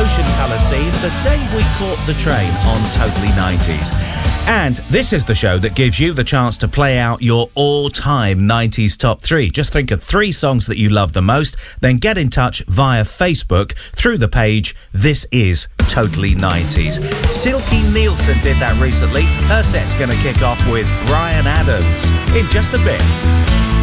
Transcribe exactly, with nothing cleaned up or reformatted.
Ocean Colour scene the day we caught the train on Totally nineties. And this is the show that gives you the chance to play out your all-time nineties top three. Just think of three songs that you love the most, then get in touch via Facebook through the page This Is Totally nineties. Silky Nielsen did that recently. Her set's going to kick off with Bryan Adams in just a bit.